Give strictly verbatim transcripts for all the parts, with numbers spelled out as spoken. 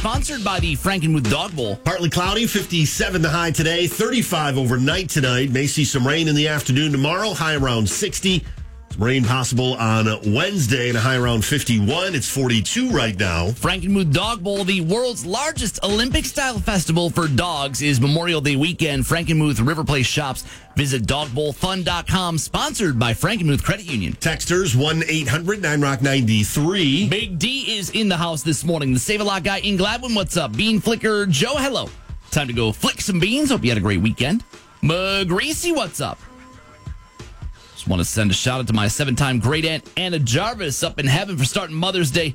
sponsored by the Frankenmuth Dog Bowl. Partly cloudy, fifty-seven the high today, thirty-five overnight tonight. May see some rain in the afternoon tomorrow, high around sixty. Some rain possible on Wednesday and a high around fifty-one. It's forty-two right now. Frankenmuth Dog Bowl, the world's largest Olympic-style festival for dogs, is Memorial Day weekend. Frankenmuth River Place shops. Visit dog bowl fun dot com, sponsored by Frankenmuth Credit Union. Texters, one eight hundred nine rock ninety-three. Big D is in the house this morning. The Save-A-Lot guy in Gladwin, what's up? Bean Flicker Joe, hello. Time to go flick some beans. Hope you had a great weekend. McGreasy, what's up? Just want to send a shout out to my seven-time great aunt Anna Jarvis up in heaven for starting Mother's Day.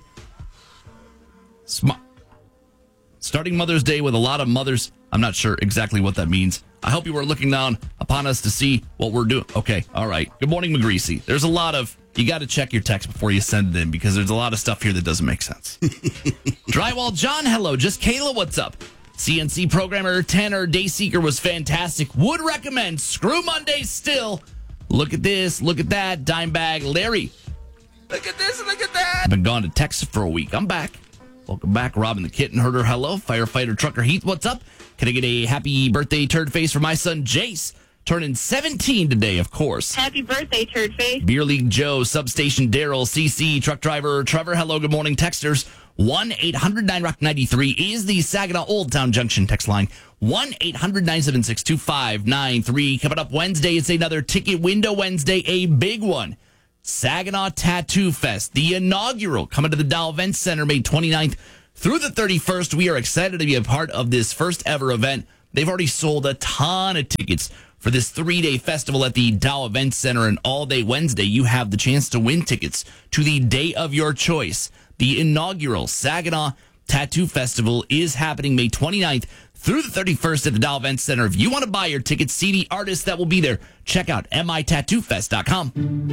Sm- starting Mother's Day with a lot of mothers. I'm not sure exactly what that means. I hope you are looking down upon us to see what we're doing. Okay, all right. Good morning, McGreasy. There's a lot of, you got to check your text before you send it in because there's a lot of stuff here that doesn't make sense. Drywall John, hello. Just Kayla, what's up? C N C programmer Tanner Dayseeker was fantastic. Would recommend. Screw Mondays still. Look at this, look at that. Dime bag Larry. Look at this, look at that. I've been gone to Texas for a week. I'm back. Welcome back, Robin the Kitten Herder. Hello. Firefighter Trucker Heath, what's up? Can I get a happy birthday turd face for my son Jace? Turning seventeen today, of course. Happy birthday, turd face. Beer League Joe, Substation Daryl, C C, Truck Driver Trevor. Hello, good morning, texters. one eight hundred nine rock ninety-three is the Saginaw Old Town Junction text line. one eight hundred nine seven six two five nine three. Coming up Wednesday, it's another Ticket Window Wednesday, a big one. Saginaw Tattoo Fest, the inaugural, coming to the Dow Event Center May twenty-ninth through the thirty-first. We are excited to be a part of this first ever event. They've already sold a ton of tickets for this three-day festival at the Dow Event Center, and all day Wednesday, you have the chance to win tickets to the day of your choice. The inaugural Saginaw Tattoo Festival is happening May twenty-ninth through the thirty-first at the Dow Event Center. If you want to buy your tickets, see the artists that will be there, check out m i tattoo fest dot com.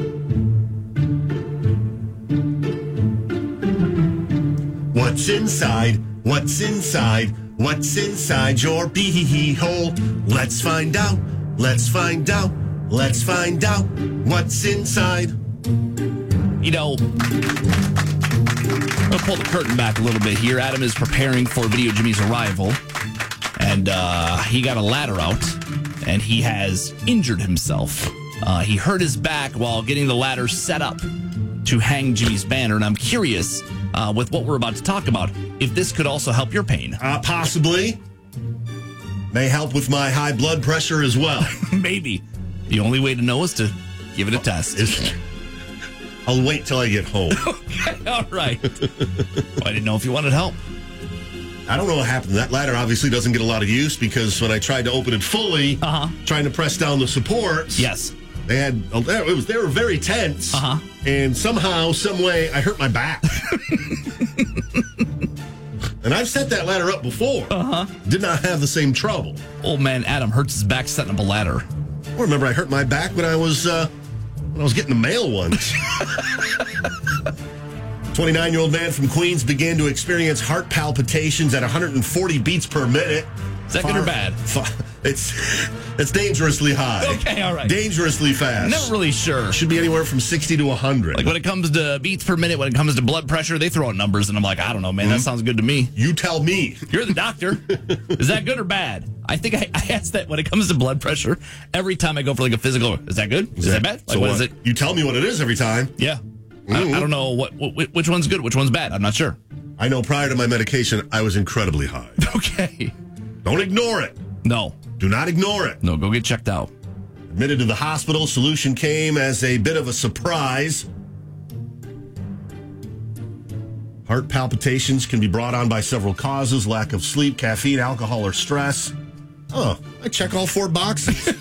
What's inside? What's inside? What's inside your pee hole? Let's find out. Let's find out. Let's find out what's inside. You know, I'll pull the curtain back a little bit here. Adam is preparing for Video Jimmy's arrival, and uh, he got a ladder out, and he has injured himself. Uh, he hurt his back while getting the ladder set up to hang Jimmy's banner, and I'm curious, uh, with what we're about to talk about, if this could also help your pain. Uh, possibly. May help with my high blood pressure as well. Maybe. The only way to know is to give it a test. Is, I'll wait till I get home. Okay, all right. Well, I didn't know if you wanted help. I don't know what happened. That ladder obviously doesn't get a lot of use because when I tried to open it fully, uh-huh. trying to press down the supports, yes, they had it was they were very tense, uh-huh. and somehow, some way, I hurt my back. And I've set that ladder up before. Uh-huh. Did not have the same trouble. Old man Adam hurts his back setting up a ladder. I remember I hurt my back when I was uh, when I was getting the mail once. twenty-nine-year-old man from Queens began to experience heart palpitations at one hundred forty beats per minute. Is that far, good or bad? Far, it's it's dangerously high. Okay, all right. Dangerously fast. Never really sure. Should be anywhere from sixty to one hundred. Like when it comes to beats per minute, when it comes to blood pressure, they throw out numbers, and I'm like, I don't know, man. Mm-hmm. That sounds good to me. You tell me. You're the doctor. Is that good or bad? I think I, I ask that when it comes to blood pressure every time I go for like a physical. Is that good? Is, is that, that bad? Like, so what what is it? You tell me what it is every time. Yeah. Mm-hmm. I, I don't know what, what which one's good, which one's bad. I'm not sure. I know prior to my medication, I was incredibly high. Okay. Don't ignore it. No. Do not ignore it. No, go get checked out. Admitted to the hospital, solution came as a bit of a surprise. Heart palpitations can be brought on by several causes: lack of sleep, caffeine, alcohol, or stress. Oh, I check all four boxes.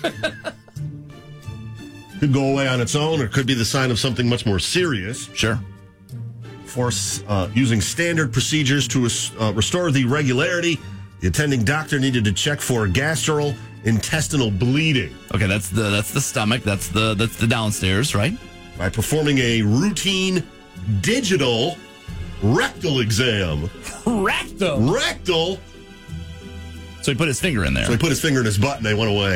Could go away on its own, or could be the sign of something much more serious. Sure. For uh, using standard procedures to uh, restore the regularity, the attending doctor needed to check for gastrointestinal bleeding. Okay, that's the that's the stomach. That's the that's the downstairs, right? By performing a routine digital rectal exam. Rectal. Rectal. So he put his finger in there. So he put his finger in his butt and they went away.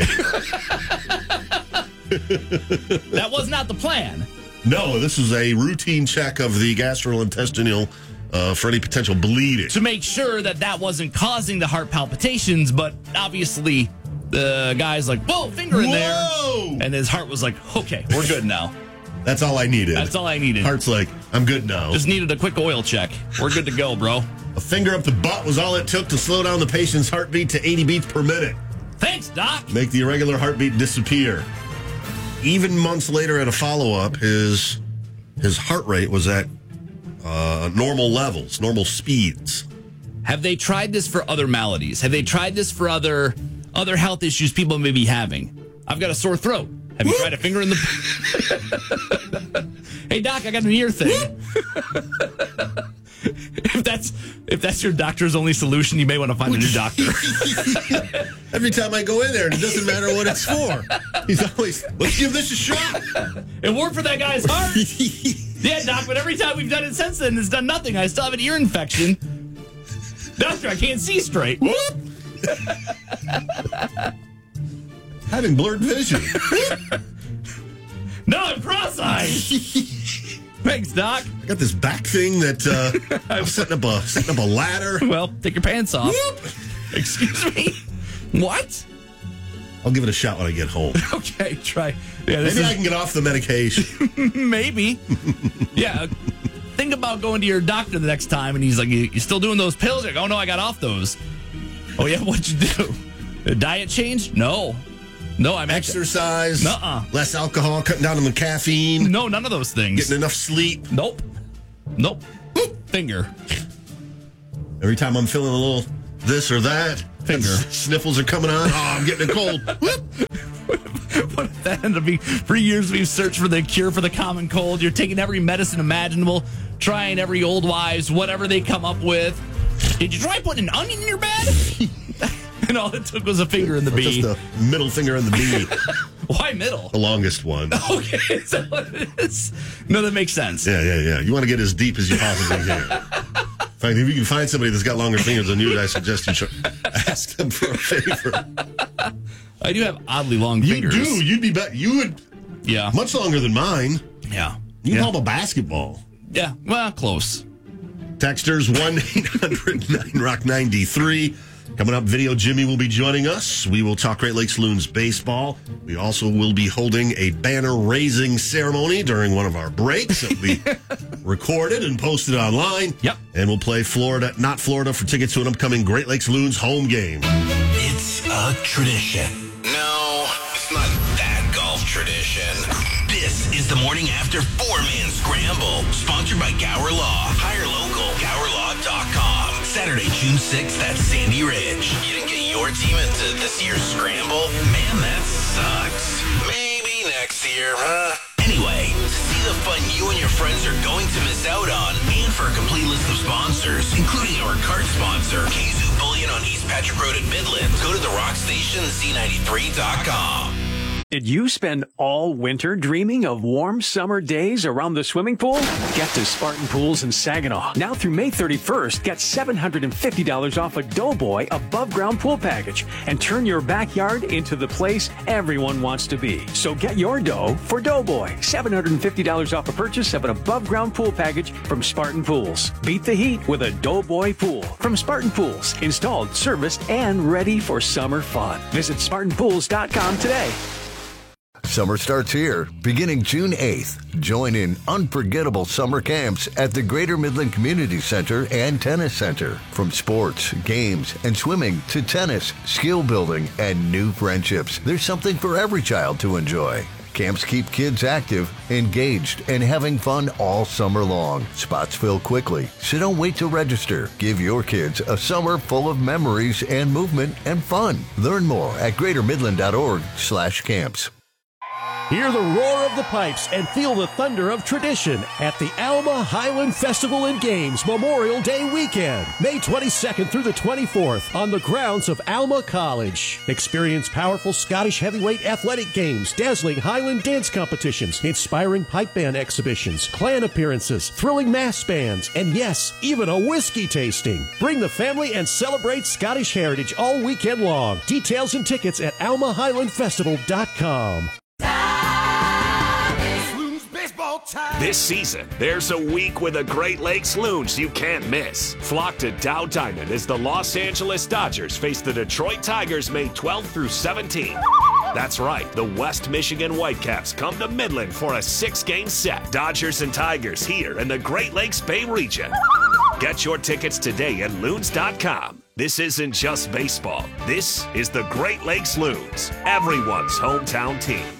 That was not the plan. No, this is a routine check of the gastrointestinal uh, for any potential bleeding. To make sure that that wasn't causing the heart palpitations, but obviously the guy's like, whoa, finger in there. Whoa! And his heart was like, okay, we're good now. That's all I needed. That's all I needed. Heart's like, I'm good now. Just needed a quick oil check. We're good to go, bro. A finger up the butt was all it took to slow down the patient's heartbeat to eighty beats per minute. Thanks, Doc. Make the irregular heartbeat disappear. Even months later at a follow-up, his his heart rate was at uh, normal levels, normal speeds. Have they tried this for other maladies? Have they tried this for other other health issues people may be having? I've got a sore throat. Have you tried a finger in the... Hey, Doc, I got an ear thing. If that's if that's your doctor's only solution, you may want to find a new doctor. Every time I go in there, it doesn't matter what it's for. He's always, let's give this a shot. It worked for that guy's heart. Yeah, Doc, but every time we've done it since then, it's done nothing. I still have an ear infection. Doctor, I can't see straight. Having blurred vision. No, I'm cross-eyed. Thanks, Doc. I got this back thing that uh, I'm setting up a setting up a ladder. Well, take your pants off. Excuse me. What? I'll give it a shot when I get home. Okay, try. Yeah, this Maybe is, I can get off the medication. Maybe. Yeah. Think about going to your doctor the next time, and he's like, "You, you still doing those pills?" You're like, "Oh no, I got off those." Oh yeah, what'd you do? A diet change? No. No, I'm exercise. Nuh-uh. Less alcohol, cutting down on the caffeine. No, none of those things. Getting enough sleep. Nope. Nope. Finger. Every time I'm feeling a little this or that, finger sniffles are coming on. Oh, I'm getting a cold. What if that ended up being for years we've searched for the cure for the common cold? You're taking every medicine imaginable, trying every old wives, whatever they come up with. Did you try putting an onion in your bed? And all it took was a finger in the bee. Just a middle finger in the bee. Why middle? The longest one. Okay, is that what it is? No, that makes sense. Yeah, yeah, yeah. You want to get as deep as you possibly can. In fact, if you can find somebody that's got longer fingers than you, I suggest you should ask them for a favor. I do have oddly long you fingers. You do. You'd be better. You would. Yeah. Much longer than mine. Yeah. You can yeah. call them a basketball. Yeah. Well, close. Texters one eight hundred nine rock ninety-three. Coming up, Video Jimmy will be joining us. We will talk Great Lakes Loons baseball. We also will be holding a banner-raising ceremony during one of our breaks. It'll be recorded and posted online. Yep. And we'll play Florida, not Florida, for tickets to an upcoming Great Lakes Loons home game. It's a tradition. No, it's not that golf tradition. This is the morning after four-man scramble, sponsored by Gower Law. Hire local, gower law dot com. Saturday, June sixth at Sandy Ridge. You didn't get your team into this year's scramble? Man, that sucks. Maybe next year, huh? Anyway, to see the fun you and your friends are going to miss out on, and for a complete list of sponsors, including our card sponsor, Kazoo Bullion on East Patrick Road in Midland, go to the rock station Z ninety-three dot com. Did you spend all winter dreaming of warm summer days around the swimming pool? Get to Spartan Pools in Saginaw. Now through May thirty-first, get seven hundred fifty dollars off a Doughboy above-ground pool package and turn your backyard into the place everyone wants to be. So get your dough for Doughboy. seven hundred fifty dollars off a purchase of an above-ground pool package from Spartan Pools. Beat the heat with a Doughboy pool from Spartan Pools. Installed, serviced, and ready for summer fun. Visit Spartan Pools dot com today. Summer starts here, beginning June eighth. Join in unforgettable summer camps at the Greater Midland Community Center and Tennis Center. From sports, games, and swimming to tennis, skill building, and new friendships, there's something for every child to enjoy. Camps keep kids active, engaged, and having fun all summer long. Spots fill quickly, so don't wait to register. Give your kids a summer full of memories and movement and fun. Learn more at greater midland dot org slash camps. Hear the roar of the pipes and feel the thunder of tradition at the Alma Highland Festival and Games Memorial Day weekend, May twenty-second through the twenty-fourth, on the grounds of Alma College. Experience powerful Scottish heavyweight athletic games, dazzling Highland dance competitions, inspiring pipe band exhibitions, clan appearances, thrilling mass bands, and yes, even a whiskey tasting. Bring the family and celebrate Scottish heritage all weekend long. Details and tickets at alma highland festival dot com. Baseball time. This season, there's a week with the Great Lakes Loons you can't miss. Flock to Dow Diamond as the Los Angeles Dodgers face the Detroit Tigers May twelfth through seventeenth. That's right, the West Michigan Whitecaps come to Midland for a six-game set. Dodgers and Tigers here in the Great Lakes Bay region. Get your tickets today at loons dot com. This isn't just baseball. This is the Great Lakes Loons, everyone's hometown team.